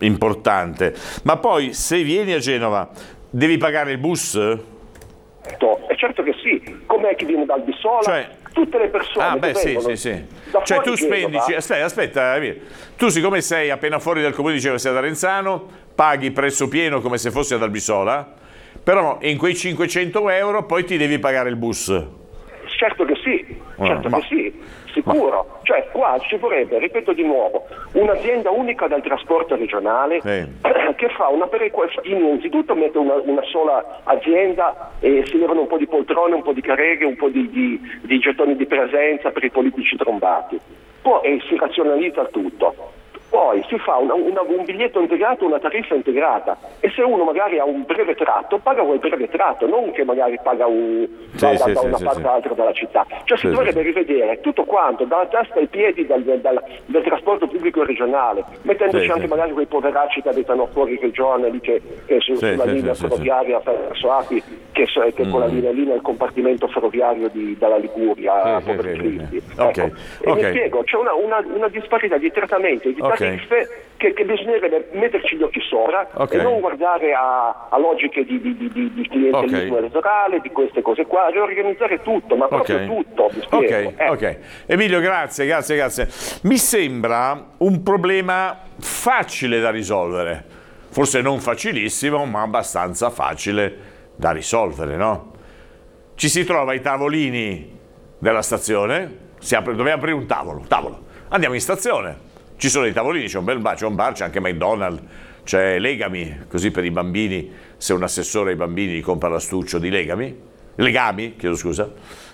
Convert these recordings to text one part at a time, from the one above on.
importante. Ma poi se vieni a Genova devi pagare il bus? È certo che sì, com'è che viene dal Bissola? Cioè, tutte le persone sì. Cioè tu spendi, aspetta, tu siccome sei appena fuori dal comune, diceva sei ad Arenzano, paghi prezzo pieno come se fossi ad Albissola, però in quei 500 euro poi ti devi pagare il bus. Certo che sì, che sì, sicuro. Cioè qua ci vorrebbe, ripeto di nuovo, un'azienda unica del trasporto regionale che fa una perequazione, innanzitutto mette una sola azienda e si levano un po' di poltrone, un po' di careghe, un po' di gettoni di presenza per i politici trombati. Poi si razionalizza tutto. Poi si fa un biglietto integrato, una tariffa integrata, e se uno magari ha un breve tratto, paga quel breve tratto, non che magari paga da una parte all'altra della città. Cioè si dovrebbe rivedere tutto quanto, dalla testa ai piedi del trasporto pubblico regionale, mettendoci anche magari quei poveracci che abitano fuori regione, lì che sulla linea ferroviaria verso Api, che con la linea lì nel compartimento ferroviario dalla Liguria, Poveri Cristi. E mi spiego, c'è una disparità di trattamento, di tariffe che bisognerebbe metterci gli occhi sopra e non guardare a logiche di clientelismo elettorale, di queste cose qua, riorganizzare tutto, ma proprio tutto, mi spiego. Ok. Emilio, grazie. Mi sembra un problema facile da risolvere, forse non facilissimo, ma abbastanza facile da risolvere, no? Ci si trova ai tavolini della stazione, dobbiamo aprire un tavolo, andiamo in stazione. Ci sono i tavolini, c'è un bel bar, c'è anche McDonald's, c'è Legami, così per i bambini, se un assessore ai bambini gli compra l'astuccio di Legami, chiedo scusa.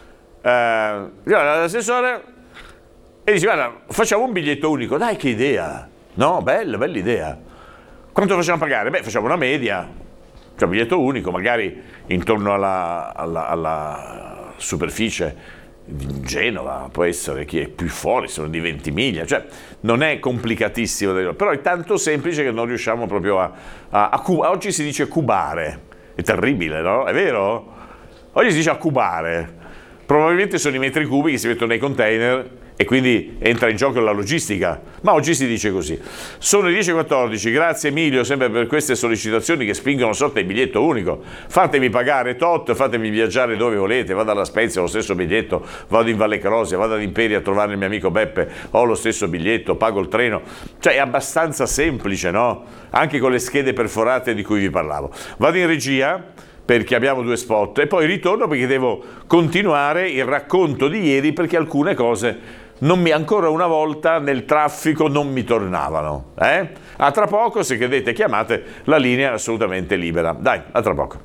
L'assessore e dice: guarda, facciamo un biglietto unico, dai, che idea, no? Bella idea. Quanto facciamo pagare? Facciamo una media, cioè biglietto unico, magari intorno alla superficie di Genova, può essere chi è più fuori, sono di Ventimiglia, cioè non è complicatissimo, però è tanto semplice che non riusciamo proprio a oggi si dice cubare, è terribile, no? È vero? Oggi si dice accubare, probabilmente sono i metri cubi che si mettono nei container e quindi entra in gioco la logistica, ma oggi si dice così. Sono le 10:14, grazie Emilio sempre per queste sollecitazioni che spingono sotto il biglietto unico. Fatemi pagare tot, fatemi viaggiare dove volete, vado alla Spezia, ho lo stesso biglietto, vado in Valle Crosia, vado ad Imperia a trovare il mio amico Beppe, ho lo stesso biglietto, pago il treno, cioè è abbastanza semplice, no? Anche con le schede perforate di cui vi parlavo. Vado in regia perché abbiamo 2 spot e poi ritorno perché devo continuare il racconto di ieri, perché alcune cose ancora una volta nel traffico non mi tornavano. A tra poco, se credete chiamate, la linea è assolutamente libera. Dai, a tra poco.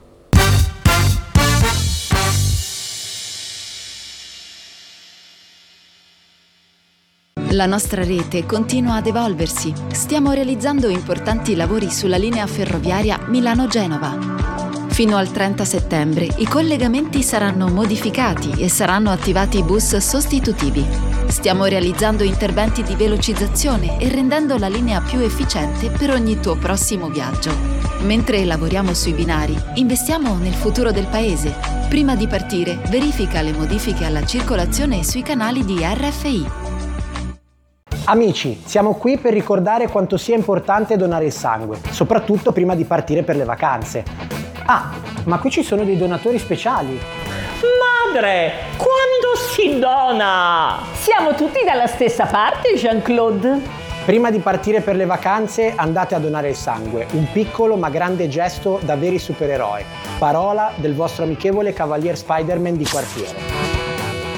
La nostra rete continua ad evolversi. Stiamo realizzando importanti lavori sulla linea ferroviaria Milano-Genova. Fino al 30 settembre i collegamenti saranno modificati e saranno attivati bus sostitutivi. Stiamo realizzando interventi di velocizzazione e rendendo la linea più efficiente per ogni tuo prossimo viaggio. Mentre lavoriamo sui binari, investiamo nel futuro del paese. Prima di partire, verifica le modifiche alla circolazione sui canali di RFI. Amici, siamo qui per ricordare quanto sia importante donare il sangue, soprattutto prima di partire per le vacanze. Ma qui ci sono dei donatori speciali. Madre, quando si dona? Siamo tutti dalla stessa parte, Jean-Claude. Prima di partire per le vacanze andate a donare il sangue, un piccolo ma grande gesto da veri supereroi. Parola del vostro amichevole cavalier Spider-Man di quartiere.